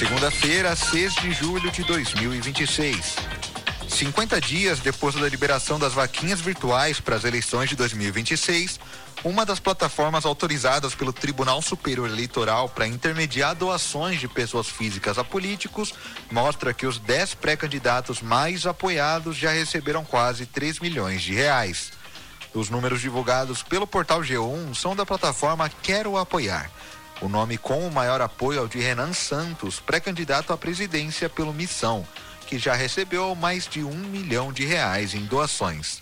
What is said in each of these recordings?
Segunda-feira, 6 de julho de 2026. 50 dias depois da liberação das vaquinhas virtuais para as eleições de 2026, uma das plataformas autorizadas pelo Tribunal Superior Eleitoral para intermediar doações de pessoas físicas a políticos mostra que os 10 pré-candidatos mais apoiados já receberam quase 3 milhões de reais. Os números divulgados pelo portal G1 são da plataforma Quero Apoiar. O nome com o maior apoio é o de Renan Santos, pré-candidato à presidência pelo Missão, que já recebeu mais de 1 milhão de reais em doações.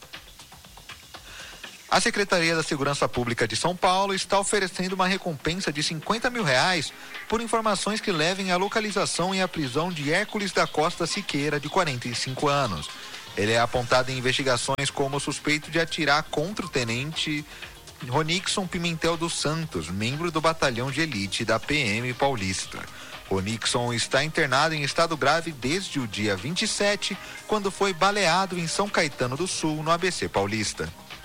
A Secretaria da Segurança Pública de São Paulo está oferecendo uma recompensa de 50 mil reais por informações que levem à localização e à prisão de Hércules da Costa Siqueira, de 45 anos. Ele é apontado em investigações como suspeito de atirar contra o tenente Ronixon Pimentel dos Santos, membro do batalhão de elite da PM Paulista. Ronixon está internado em estado grave desde o dia 27, quando foi baleado em São Caetano do Sul, no ABC Paulista.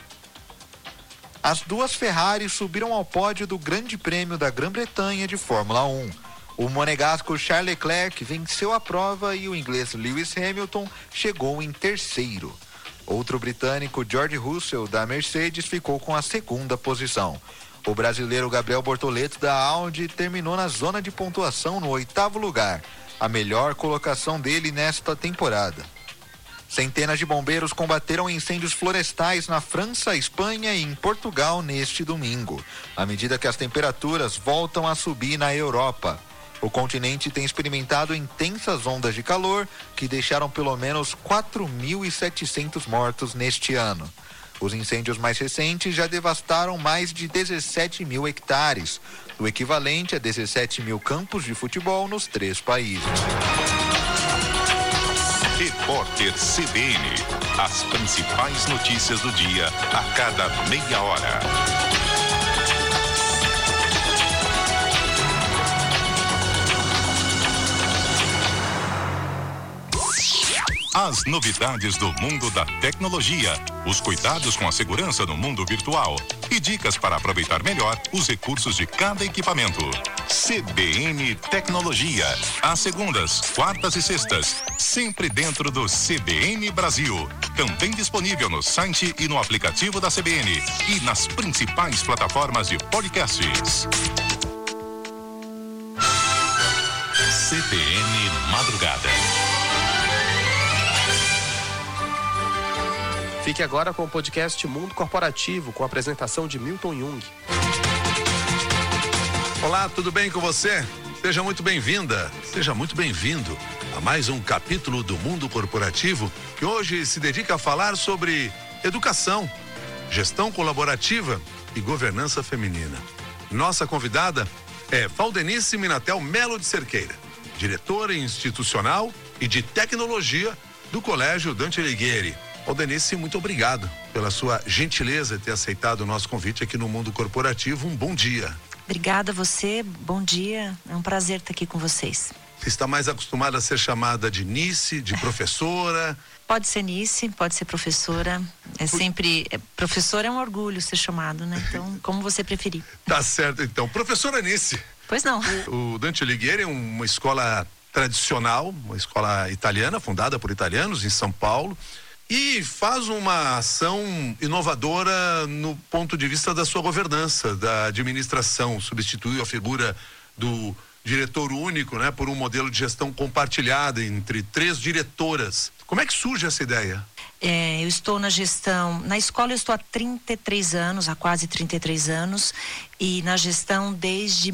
As duas Ferrari subiram ao pódio do Grande Prêmio da Grã-Bretanha de Fórmula 1. O monegasco Charles Leclerc venceu a prova e o inglês Lewis Hamilton chegou em terceiro. Outro britânico, George Russell, da Mercedes, ficou com a segunda posição. O brasileiro Gabriel Bortoleto, da Audi, terminou na zona de pontuação no 8º lugar, a melhor colocação dele nesta temporada. Centenas de bombeiros combateram incêndios florestais na França, Espanha e em Portugal neste domingo, à medida que as temperaturas voltam a subir na Europa. O continente tem experimentado intensas ondas de calor que deixaram pelo menos 4.700 mortos neste ano. Os incêndios mais recentes já devastaram mais de 17 mil hectares, o equivalente a 17 mil campos de futebol nos 3 países. Repórter CBN. As principais notícias do dia a cada meia hora. As novidades do mundo da tecnologia, os cuidados com a segurança no mundo virtual e dicas para aproveitar melhor os recursos de cada equipamento. CBN Tecnologia, às segundas, quartas e sextas, sempre dentro do CBN Brasil. Também disponível no site e no aplicativo da CBN e nas principais plataformas de podcasts. CBN Madrugada. Fique agora com o podcast Mundo Corporativo, com a apresentação de Milton Jung. Olá, tudo bem com você? Seja muito bem-vinda, seja muito bem-vindo a mais um capítulo do Mundo Corporativo, que hoje se dedica a falar sobre educação, gestão colaborativa e governança feminina. Nossa convidada é Valdenice Minatel Melo de Cerqueira, diretora institucional e de tecnologia do Colégio Dante Alighieri. Valdenice, muito obrigado pela sua gentileza de ter aceitado o nosso convite aqui no Mundo Corporativo. Um bom dia. Obrigada a você, bom dia. É um prazer estar aqui com vocês. Você está mais acostumada a ser chamada de Nice, de professora? Pode ser Nice, pode ser professora. Professora é um orgulho ser chamado, né? Então, como você preferir. Tá certo, então. Professora Nice. Pois não. O Dante Alighieri é uma escola tradicional, uma escola italiana, fundada por italianos em São Paulo. E faz uma ação inovadora no ponto de vista da sua governança, da administração, substituiu a figura do diretor único, né, por um modelo de gestão compartilhada entre 3 diretoras. Como é que surge essa ideia? Eu estou na escola eu estou há 33 anos, há quase 33 anos, e na gestão desde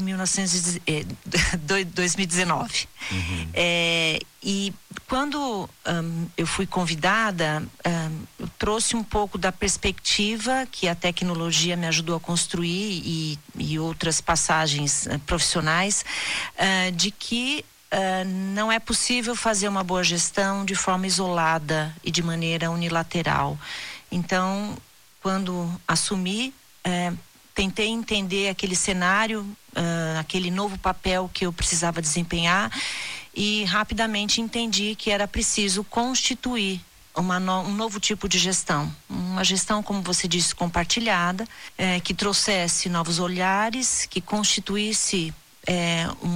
2019. Uhum. E quando eu fui convidada, eu trouxe um pouco da perspectiva que a tecnologia me ajudou a construir e outras passagens profissionais, de que não é possível fazer uma boa gestão de forma isolada e de maneira unilateral. Então, quando assumi, tentei entender aquele cenário, aquele novo papel que eu precisava desempenhar e rapidamente entendi que era preciso constituir um novo tipo de gestão. Uma gestão, como você disse, compartilhada, que trouxesse novos olhares, que constituísse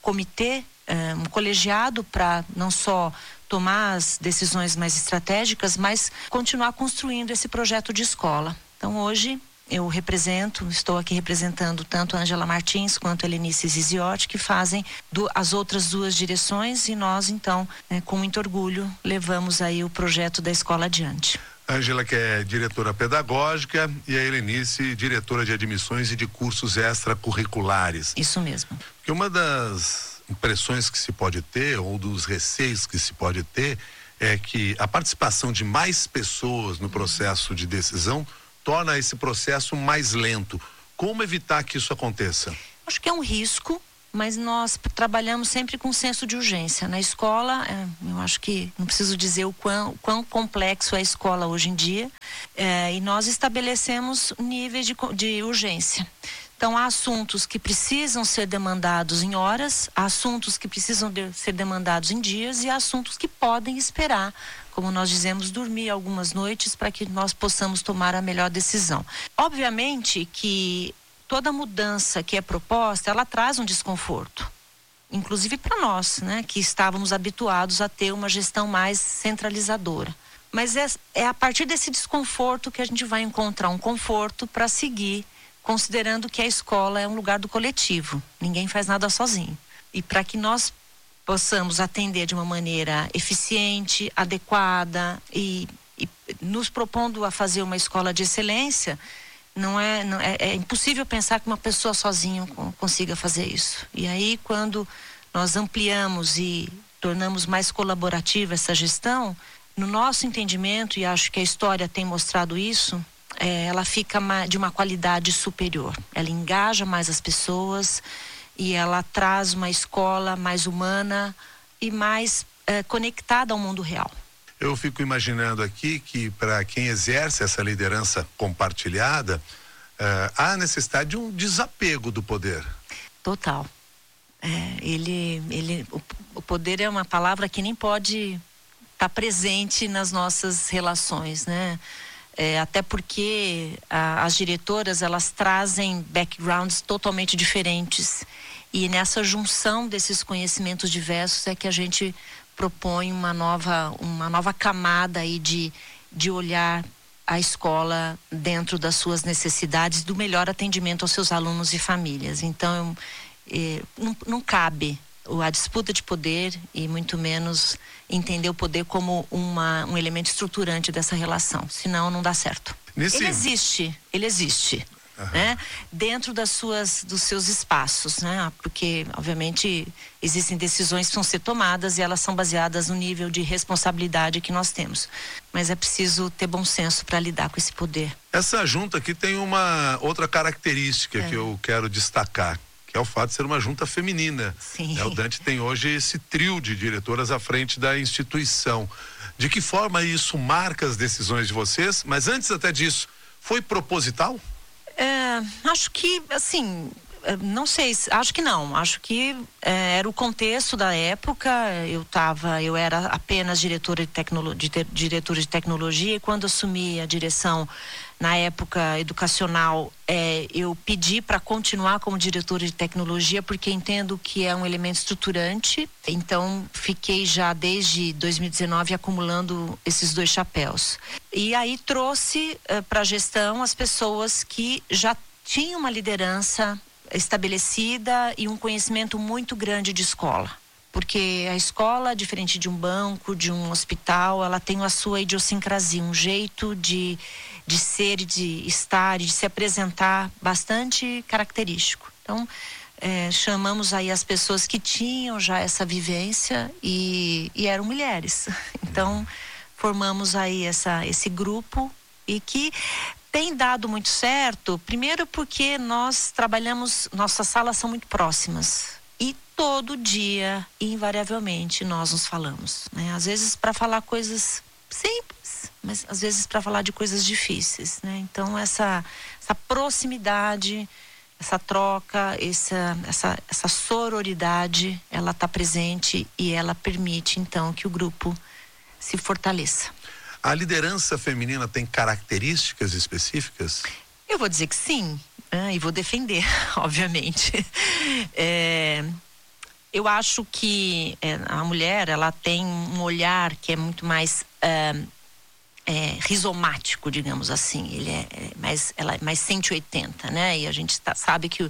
comitê, um colegiado para não só tomar as decisões mais estratégicas, mas continuar construindo esse projeto de escola. Então hoje estou aqui representando tanto a Ângela Martins quanto a Helenice Ziziotti, que fazem as outras duas direções, e nós então, com muito orgulho, levamos aí o projeto da escola adiante. Ângela, que é diretora pedagógica, e a Helenice, diretora de admissões e de cursos extracurriculares. Isso mesmo. Porque uma das impressões que se pode ter, ou dos receios que se pode ter, é que a participação de mais pessoas no processo de decisão torna esse processo mais lento. Como evitar que isso aconteça? Acho que é um risco, mas nós trabalhamos sempre com senso de urgência. Na escola, eu acho que não preciso dizer o quão complexo é a escola hoje em dia, e nós estabelecemos níveis de urgência. Então, há assuntos que precisam ser demandados em horas, há assuntos que precisam ser demandados em dias e há assuntos que podem esperar, como nós dizemos, dormir algumas noites para que nós possamos tomar a melhor decisão. Obviamente que toda mudança que é proposta, ela traz um desconforto, inclusive para nós, né, que estávamos habituados a ter uma gestão mais centralizadora. Mas é a partir desse desconforto que a gente vai encontrar um conforto para seguir, considerando que a escola é um lugar do coletivo, ninguém faz nada sozinho. E para que nós possamos atender de uma maneira eficiente, adequada e nos propondo a fazer uma escola de excelência, é impossível pensar que uma pessoa sozinha consiga fazer isso. E aí, quando nós ampliamos e tornamos mais colaborativa essa gestão, no nosso entendimento, e acho que a história tem mostrado isso, ela fica de uma qualidade superior. Ela engaja mais as pessoas e ela traz uma escola mais humana e mais conectada ao mundo real. Eu fico imaginando aqui que para quem exerce essa liderança compartilhada, há a necessidade de um desapego do poder. Total. O poder é uma palavra que nem pode estar presente nas nossas relações, né? Até porque as diretoras, elas trazem backgrounds totalmente diferentes, e nessa junção desses conhecimentos diversos é que a gente propõe uma nova camada aí de olhar a escola dentro das suas necessidades, do melhor atendimento aos seus alunos e famílias. Então não cabe a disputa de poder, e muito menos entender o poder como um elemento estruturante dessa relação, senão não dá certo. Ele existe, uhum, né? Dentro dos seus espaços, né? Porque, obviamente, existem decisões que vão ser tomadas e elas são baseadas no nível de responsabilidade que nós temos. Mas é preciso ter bom senso para lidar com esse poder. Essa junta aqui tem uma outra característica que eu quero destacar, que é o fato de ser uma junta feminina. Sim. O Dante tem hoje esse trio de diretoras à frente da instituição. De que forma isso marca as decisões de vocês? Mas antes até disso, foi proposital? Acho que, assim, não sei, acho que não. Acho que era o contexto da época. Eu era apenas diretora de tecnologia, e quando assumi a direção na época educacional, eu pedi para continuar como diretora de tecnologia, porque entendo que é um elemento estruturante. Então, fiquei já desde 2019 acumulando esses dois chapéus. E aí trouxe para a gestão as pessoas que já tinham uma liderança estabelecida e um conhecimento muito grande de escola. Porque a escola, diferente de um banco, de um hospital, ela tem a sua idiosincrasia, um jeito de ser, de estar e de se apresentar bastante característico. Então, chamamos aí as pessoas que tinham já essa vivência e eram mulheres. Então, formamos aí esse grupo, e que tem dado muito certo, primeiro porque nós trabalhamos, nossas salas são muito próximas. E todo dia, invariavelmente, nós nos falamos, né? Às vezes para falar coisas simples, mas às vezes para falar de coisas difíceis, né? Então essa proximidade, essa troca, essa sororidade, ela está presente e ela permite então que o grupo se fortaleça. A liderança feminina tem características específicas? Eu vou dizer que sim, e vou defender, obviamente. Eu acho que a mulher, ela tem um olhar que é muito mais rizomático, digamos assim. Ela é mais 180, né? E a gente sabe que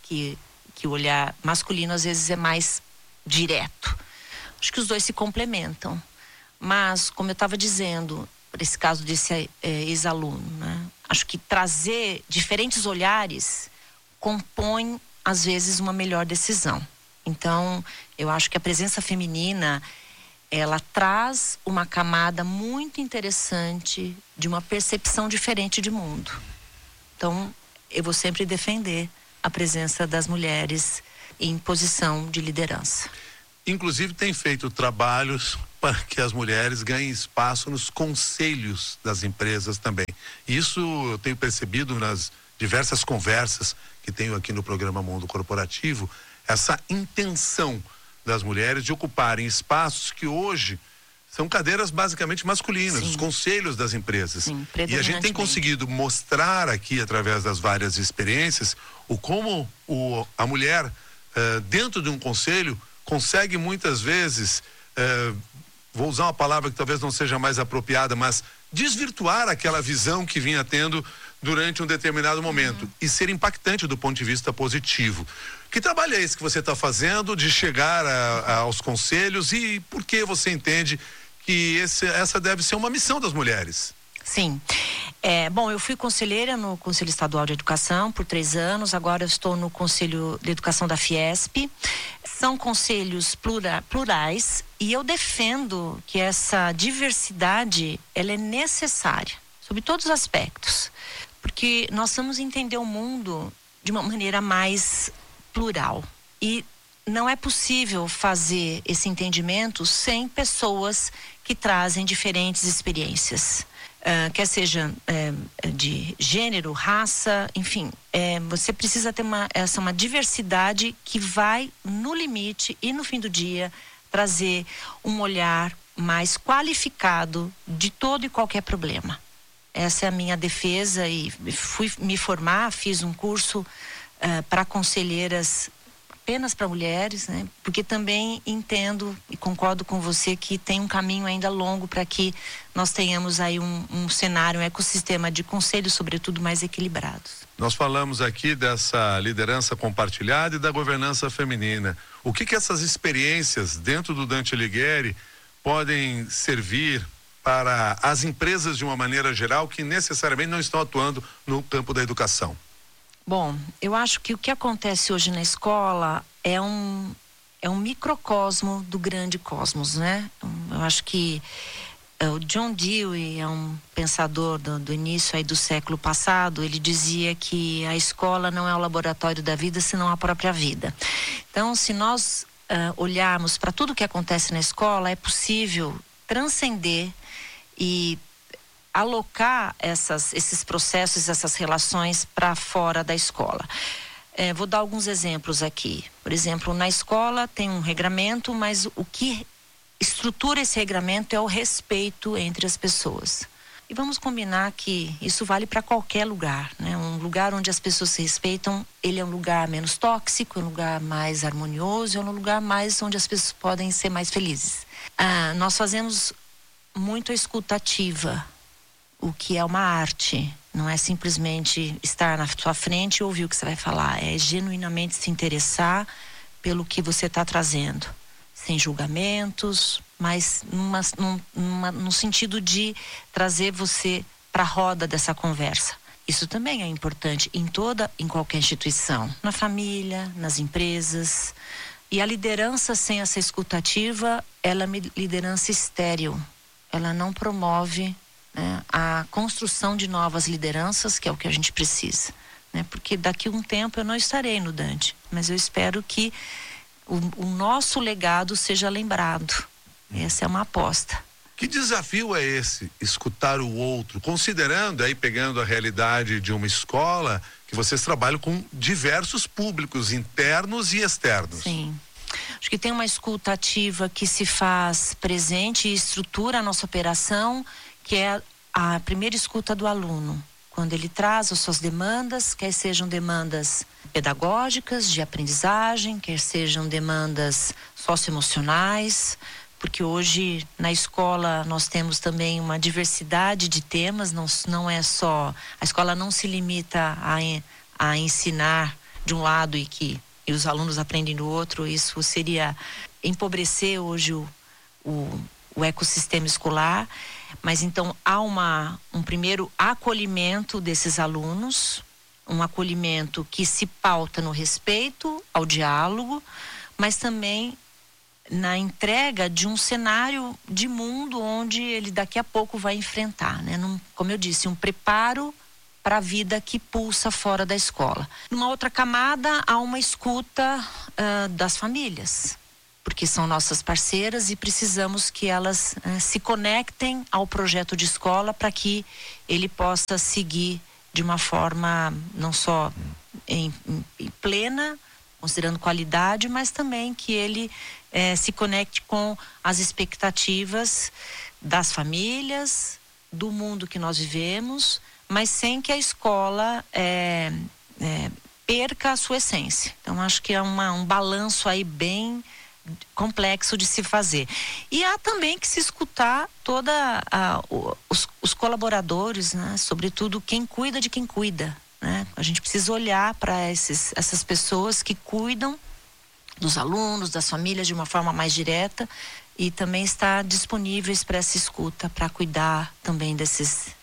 o olhar masculino às vezes é mais direto. Acho que os dois se complementam. Mas, como eu estava dizendo, para esse caso desse ex-aluno, né? Acho que trazer diferentes olhares compõe, às vezes, uma melhor decisão. Então, eu acho que a presença feminina, ela traz uma camada muito interessante de uma percepção diferente de mundo. Então, eu vou sempre defender a presença das mulheres em posição de liderança. Inclusive, tem feito trabalhos para que as mulheres ganhem espaço nos conselhos das empresas também. Isso eu tenho percebido nas diversas conversas que tenho aqui no programa Mundo Corporativo, essa intenção das mulheres de ocuparem espaços que hoje são cadeiras basicamente masculinas, os conselhos das empresas. Sim, e a gente tem conseguido mostrar aqui, através das várias experiências, como a mulher, dentro de um conselho, consegue muitas vezes, vou usar uma palavra que talvez não seja mais apropriada, mas desvirtuar aquela visão que vinha tendo durante um determinado momento e ser impactante do ponto de vista positivo. Que trabalho é esse que você está fazendo de chegar aos conselhos e por que você entende que essa deve ser uma missão das mulheres? Sim. Bom, eu fui conselheira no Conselho Estadual de Educação por 3 anos, agora eu estou no Conselho de Educação da Fiesp. São conselhos plurais e eu defendo que essa diversidade, ela é necessária, sob todos os aspectos, porque nós vamos entender o mundo de uma maneira mais plural e não é possível fazer esse entendimento sem pessoas que trazem diferentes experiências. Quer seja de gênero, raça, enfim, você precisa ter uma diversidade que vai, no limite e no fim do dia, trazer um olhar mais qualificado de todo e qualquer problema. Essa é a minha defesa e fui me formar, fiz um curso para conselheiras apenas para mulheres, né? Porque também entendo e concordo com você que tem um caminho ainda longo para que nós tenhamos aí um cenário, um ecossistema de conselhos, sobretudo, mais equilibrados. Nós falamos aqui dessa liderança compartilhada e da governança feminina. O que essas experiências dentro do Dante Alighieri podem servir para as empresas de uma maneira geral que necessariamente não estão atuando no campo da educação? Bom, eu acho que o que acontece hoje na escola é um microcosmo do grande cosmos, né? Eu acho que o John Dewey é um pensador do início aí do século passado. Ele dizia que a escola não é o laboratório da vida, senão a própria vida. Então, se nós olharmos para tudo que acontece na escola, é possível transcender e alocar esses processos, essas relações para fora da escola. Vou dar alguns exemplos aqui. Por exemplo, na escola tem um regramento, mas o que estrutura esse regramento é o respeito entre as pessoas. E vamos combinar que isso vale para qualquer lugar, né? Um lugar onde as pessoas se respeitam, ele é um lugar menos tóxico, é um lugar mais harmonioso, é um lugar mais onde as pessoas podem ser mais felizes. Nós fazemos muito a escuta ativa, o que é uma arte. Não é simplesmente estar na sua frente e ouvir o que você vai falar. É genuinamente se interessar pelo que você está trazendo. Sem julgamentos, mas no sentido de trazer você para a roda dessa conversa. Isso também é importante em qualquer instituição. Na família, nas empresas. E a liderança sem essa escuta ativa, ela é uma liderança estéril. Ela não promove, né, a construção de novas lideranças, que é o que a gente precisa, né? Porque daqui a um tempo eu não estarei no Dante, mas eu espero que o nosso legado seja lembrado. Essa é uma aposta. Que desafio é esse? Escutar o outro, considerando aí, pegando a realidade de uma escola, que vocês trabalham com diversos públicos, internos e externos. Sim. Acho que tem uma escuta ativa que se faz presente e estrutura a nossa operação, que é a primeira escuta do aluno. quando ele traz as suas demandas, quer sejam demandas pedagógicas, de aprendizagem, quer sejam demandas socioemocionais, porque hoje na escola nós temos também uma diversidade de temas, não é só... A escola não se limita a ensinar de um lado e os alunos aprendem do outro. Isso seria empobrecer hoje o ecossistema escolar. Mas então há um primeiro acolhimento desses alunos, um acolhimento que se pauta no respeito ao diálogo, mas também na entrega de um cenário de mundo onde ele daqui a pouco vai enfrentar, né? Como eu disse, um preparo para a vida que pulsa fora da escola. Numa outra camada, há uma escuta das famílias, porque são nossas parceiras e precisamos que elas se conectem ao projeto de escola para que ele possa seguir de uma forma não só em plena, considerando qualidade, mas também que ele se conecte com as expectativas das famílias, do mundo que nós vivemos, mas sem que a escola perca a sua essência. Então, acho que é um balanço aí bem complexo de se fazer. E há também que se escutar os colaboradores, né? Sobretudo quem cuida de quem cuida, né? A gente precisa olhar para essas pessoas que cuidam dos alunos, das famílias de uma forma mais direta e também estar disponíveis para essa escuta, para cuidar também desses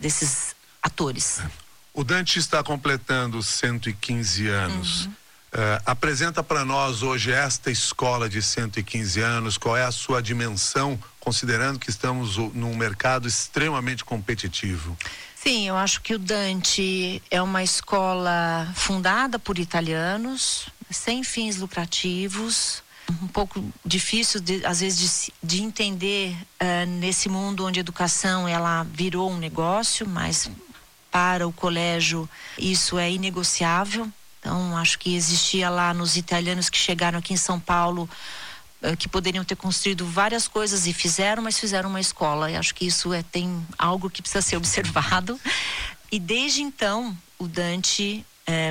atores. O Dante está completando 115 anos. Apresenta para nós hoje esta escola de 115 anos, qual é a sua dimensão, considerando que estamos num mercado extremamente competitivo? Sim, eu acho que o Dante é uma escola fundada por italianos, sem fins lucrativos, um pouco difícil às vezes de entender nesse mundo onde a educação ela virou um negócio, mas para o colégio isso é inegociável. Então, acho que existia lá nos italianos que chegaram aqui em São Paulo que poderiam ter construído várias coisas e mas fizeram uma escola. E acho que isso tem algo que precisa ser observado. E desde então, o Dante,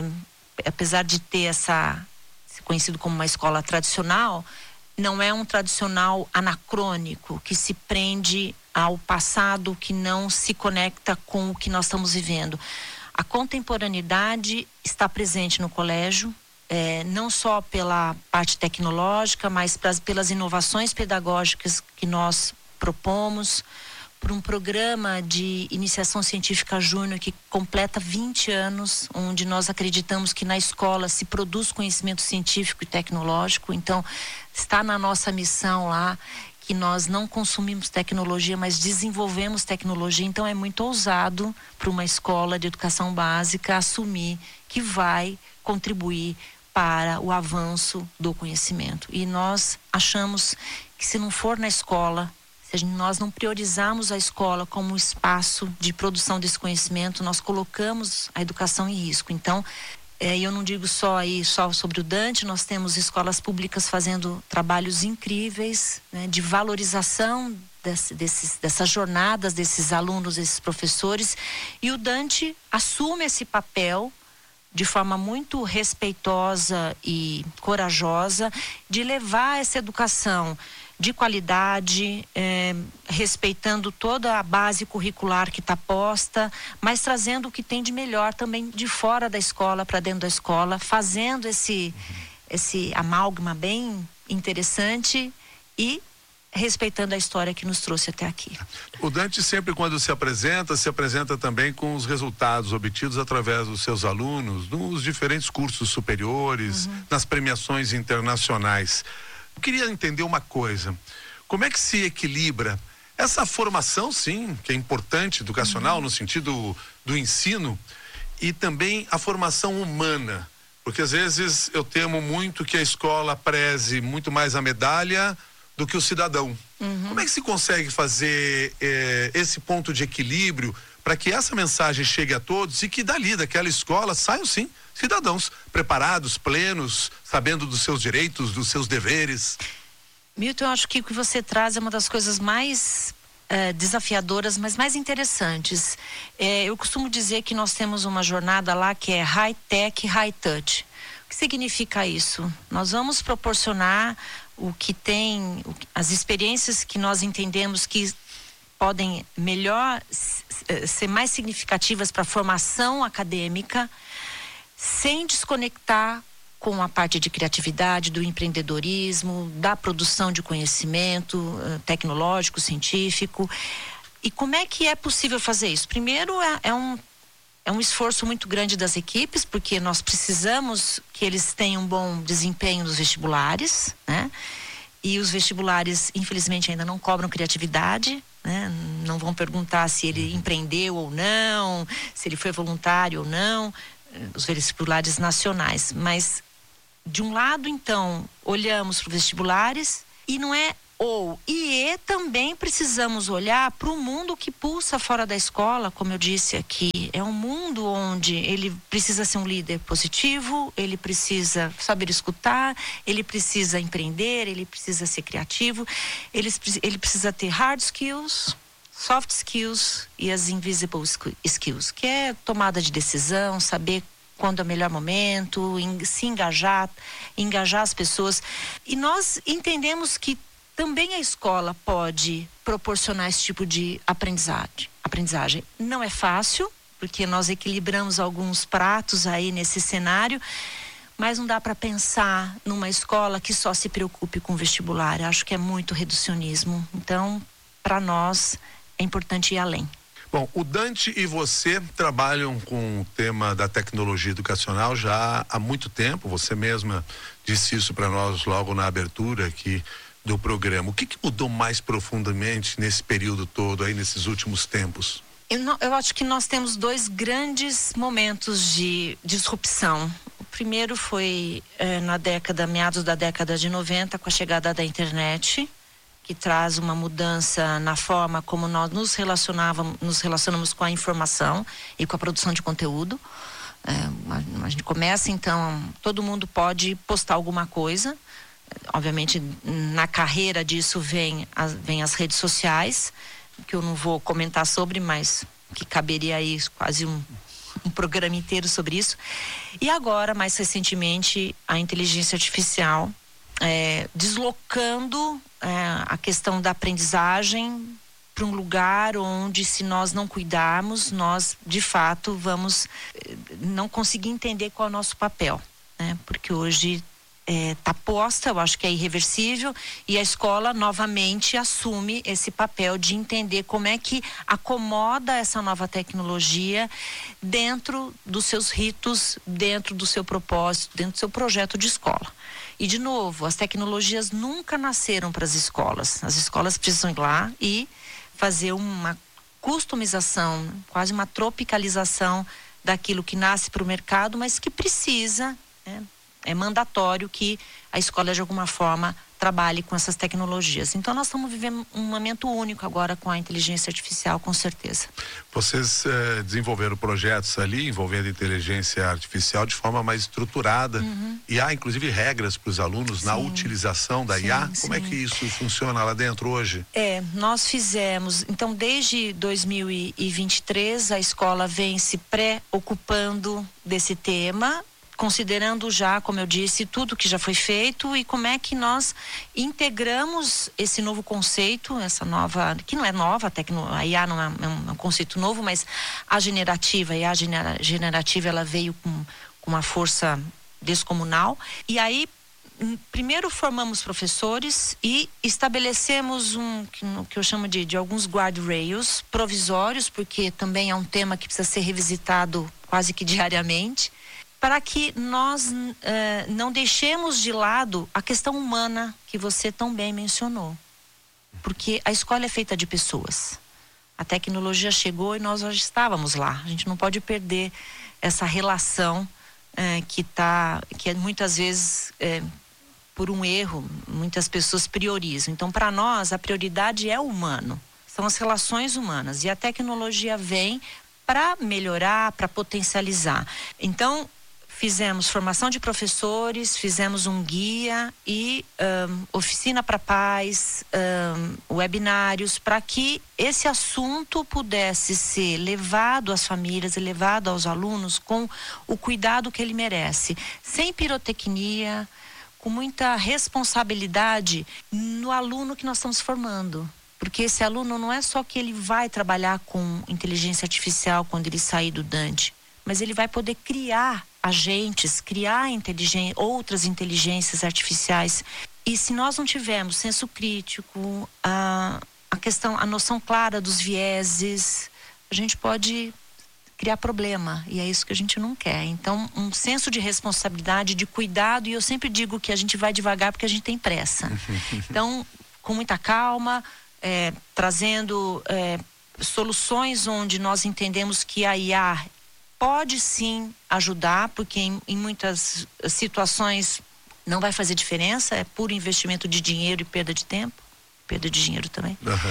apesar de ter conhecido como uma escola tradicional, não é um tradicional anacrônico, que se prende ao passado, que não se conecta com o que nós estamos vivendo. A contemporaneidade está presente no colégio, não só pela parte tecnológica, mas pelas inovações pedagógicas que nós propomos, por um programa de iniciação científica júnior que completa 20 anos, onde nós acreditamos que na escola se produz conhecimento científico e tecnológico. Então, está na nossa missão lá que nós não consumimos tecnologia, mas desenvolvemos tecnologia. Então, é muito ousado para uma escola de educação básica assumir que vai contribuir para o avanço do conhecimento. E nós achamos que se não for na escola, se nós não priorizarmos a escola como um espaço de produção desse conhecimento, nós colocamos a educação em risco. Então, eu não digo só sobre o Dante, nós temos escolas públicas fazendo trabalhos incríveis, né, de valorização dessas jornadas, desses alunos, desses professores, e o Dante assume esse papel de forma muito respeitosa e corajosa de levar essa educação de qualidade, respeitando toda a base curricular que está posta, mas trazendo o que tem de melhor também de fora da escola para dentro da escola, fazendo esse amálgama bem interessante e respeitando a história que nos trouxe até aqui. O Dante sempre, quando se apresenta também com os resultados obtidos através dos seus alunos, nos diferentes cursos superiores, nas premiações internacionais. Eu queria entender uma coisa, como é que se equilibra essa formação, sim, que é importante, educacional, no sentido do ensino, e também a formação humana, porque às vezes eu temo muito que a escola preze muito mais a medalha do que o cidadão. Como é que se consegue fazer esse ponto de equilíbrio para que essa mensagem chegue a todos e que daquela escola saiam, sim, cidadãos preparados, plenos, sabendo dos seus direitos, dos seus deveres? Milton, eu acho que o que você traz é uma das coisas mais desafiadoras, mas mais interessantes. Eu costumo dizer que nós temos uma jornada lá que é high tech, high touch. O que significa isso? Nós vamos proporcionar as experiências que nós entendemos que podem ser mais significativas para a formação acadêmica, sem desconectar com a parte de criatividade, do empreendedorismo, da produção de conhecimento tecnológico, científico. E como é que é possível fazer isso? Primeiro, é um esforço muito grande das equipes, porque nós precisamos que eles tenham um bom desempenho nos vestibulares, né? E os vestibulares, infelizmente, ainda não cobram criatividade, né? Não vão perguntar se ele empreendeu ou não, se ele foi voluntário ou não, os vestibulares nacionais. Mas, de um lado, então, olhamos para os vestibulares e não é também precisamos olhar para o mundo que pulsa fora da escola, como eu disse aqui. É um mundo onde ele precisa ser um líder positivo, ele precisa saber escutar, ele precisa empreender, ele precisa ser criativo, ele precisa ter hard skills, soft skills e as invisible skills, que é tomada de decisão, saber quando é o melhor momento, se engajar as pessoas. E nós entendemos que também a escola pode proporcionar esse tipo de aprendizagem. Não é fácil, porque nós equilibramos alguns pratos aí nesse cenário, mas não dá para pensar numa escola que só se preocupe com o vestibular. Acho que é muito reducionismo. Então, para nós, é importante ir além. Bom, o Dante e você trabalham com o tema da tecnologia educacional já há muito tempo. Você mesma disse isso para nós logo na abertura aqui do programa. O que mudou mais profundamente nesse período todo aí, nesses últimos tempos? Eu acho que nós temos dois grandes momentos de disrupção. O primeiro foi meados da década de 90, com a chegada da internet, que traz uma mudança na forma como nós nos relacionamos com a informação e com a produção de conteúdo. A gente começa, então, todo mundo pode postar alguma coisa. Obviamente, na carreira disso vem as redes sociais, que eu não vou comentar sobre, mas que caberia aí quase um programa inteiro sobre isso. E agora, mais recentemente, a inteligência artificial deslocando a questão da aprendizagem para um lugar onde, se nós não cuidarmos, nós, de fato, vamos não conseguir entender qual é o nosso papel, né? Porque hoje está posta, eu acho que é irreversível, e a escola novamente assume esse papel de entender como é que acomoda essa nova tecnologia dentro dos seus ritos, dentro do seu propósito, dentro do seu projeto de escola. E, de novo, as tecnologias nunca nasceram para as escolas. As escolas precisam ir lá e fazer uma customização, quase uma tropicalização daquilo que nasce para o mercado, mas que precisa, né? É mandatório que a escola, de alguma forma, trabalhe com essas tecnologias. Então, nós estamos vivendo um momento único agora com a inteligência artificial, com certeza. Vocês desenvolveram projetos ali envolvendo inteligência artificial de forma mais estruturada. E há, inclusive, regras para os alunos na utilização da IA. Como é que isso funciona lá dentro hoje? Nós fizemos. Então, desde 2023, a escola vem se preocupando desse tema, considerando já, como eu disse, tudo que já foi feito e como é que nós integramos esse novo conceito, essa nova, que não é nova, a IA não é um conceito novo, mas a generativa ela veio com uma força descomunal. E aí, primeiro formamos professores e estabelecemos que eu chamo de alguns guardrails provisórios, porque também é um tema que precisa ser revisitado quase que diariamente, para que nós não deixemos de lado a questão humana que você tão bem mencionou. Porque a escola é feita de pessoas. A tecnologia chegou e nós já estávamos lá. A gente não pode perder essa relação que muitas vezes, por um erro, muitas pessoas priorizam. Então, para nós, a prioridade é o humano. São as relações humanas. E a tecnologia vem para melhorar, para potencializar. Então, fizemos formação de professores, fizemos um guia e oficina para pais, webinários, para que esse assunto pudesse ser levado às famílias e levado aos alunos com o cuidado que ele merece, sem pirotecnia, com muita responsabilidade no aluno que nós estamos formando. Porque esse aluno não é só que ele vai trabalhar com inteligência artificial quando ele sair do Dante, mas ele vai poder criar agentes, criar outras inteligências artificiais. E se nós não tivermos senso crítico, a noção clara dos vieses, a gente pode criar problema, e é isso que a gente não quer. Então, um senso de responsabilidade, de cuidado, e eu sempre digo que a gente vai devagar porque a gente tem pressa. Então, com muita calma, trazendo soluções onde nós entendemos que a IA pode sim ajudar, porque em muitas situações não vai fazer diferença, é puro investimento de dinheiro e perda de tempo, perda de dinheiro também.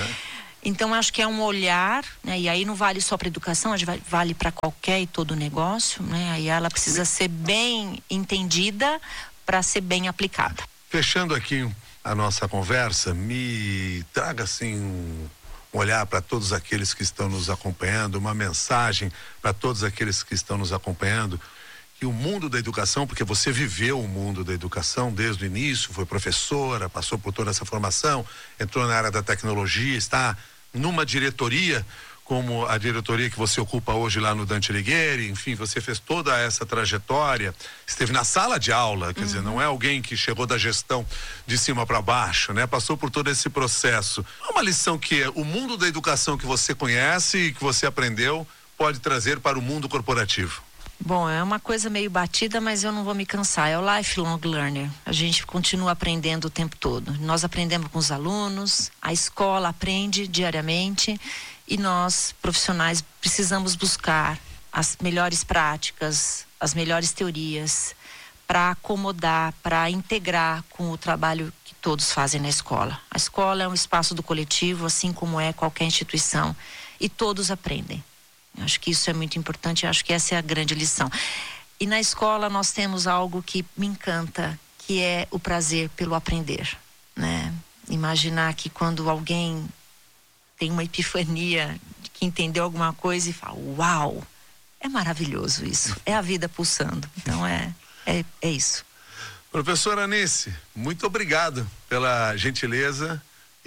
Então acho que é um olhar, né? E aí não vale só para educação, vale para qualquer e todo negócio, né? Aí ela precisa ser bem entendida para ser bem aplicada. Fechando aqui a nossa conversa, me traga assim um olhar para todos aqueles que estão nos acompanhando, uma mensagem para todos aqueles que estão nos acompanhando, que o mundo da educação, porque você viveu o mundo da educação desde o início, foi professora, passou por toda essa formação, entrou na área da tecnologia, está numa diretoria como a diretoria que você ocupa hoje lá no Dante Alighieri, enfim, você fez toda essa trajetória, esteve na sala de aula, quer dizer, não é alguém que chegou da gestão de cima para baixo, né? Passou por todo esse processo. Uma lição que o mundo da educação que você conhece e que você aprendeu pode trazer para o mundo corporativo. Bom, é uma coisa meio batida, mas eu não vou me cansar. É o lifelong learner. A gente continua aprendendo o tempo todo. Nós aprendemos com os alunos, a escola aprende diariamente e nós, profissionais, precisamos buscar as melhores práticas, as melhores teorias para acomodar, para integrar com o trabalho que todos fazem na escola. A escola é um espaço do coletivo, assim como é qualquer instituição, e todos aprendem. Acho que isso é muito importante, acho que essa é a grande lição. E na escola nós temos algo que me encanta, que é o prazer pelo aprender, né? Imaginar que quando alguém tem uma epifania, que entendeu alguma coisa e fala, uau, é maravilhoso isso, é a vida pulsando. Então é isso. Professora Anice, muito obrigado pela gentileza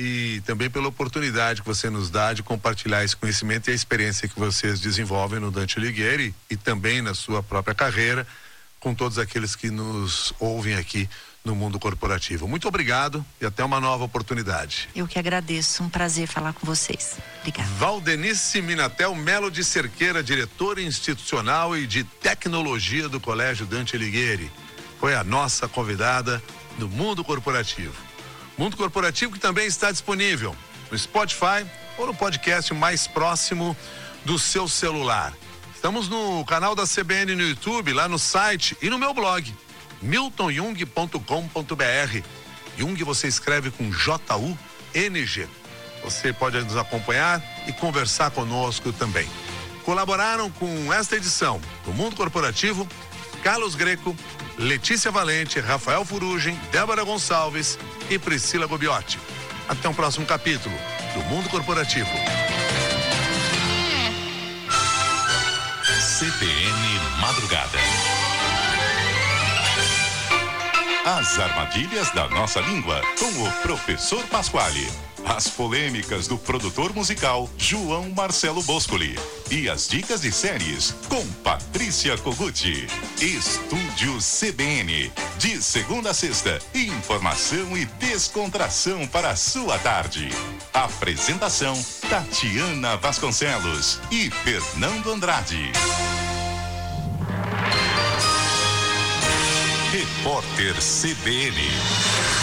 e também pela oportunidade que você nos dá de compartilhar esse conhecimento e a experiência que vocês desenvolvem no Dante Alighieri e também na sua própria carreira com todos aqueles que nos ouvem aqui no mundo corporativo. Muito obrigado e até uma nova oportunidade. Eu que agradeço, um prazer falar com vocês. Obrigada. Valdenice Minatel Melo de Cerqueira, diretora institucional e de tecnologia do Colégio Dante Alighieri, foi a nossa convidada do mundo corporativo. Mundo corporativo que também está disponível no Spotify ou no podcast mais próximo do seu celular. Estamos no canal da CBN no YouTube, lá no site e no meu blog, miltonjung.com.br. Jung você escreve com J-U-N-G. Você pode nos acompanhar e conversar conosco também. Colaboraram com esta edição do Mundo Corporativo Carlos Greco, Letícia Valente, Rafael Furugem, Débora Gonçalves e Priscila Gobiotti. Até um próximo capítulo do Mundo Corporativo. CBN Madrugada. As armadilhas da nossa língua, com o professor Pasquale. As polêmicas do produtor musical João Marcelo Boscoli. E as dicas de séries com Patrícia Koguchi. Estúdio CBN. De segunda a sexta, informação e descontração para a sua tarde. Apresentação Tatiana Vasconcelos e Fernando Andrade. Repórter CBN.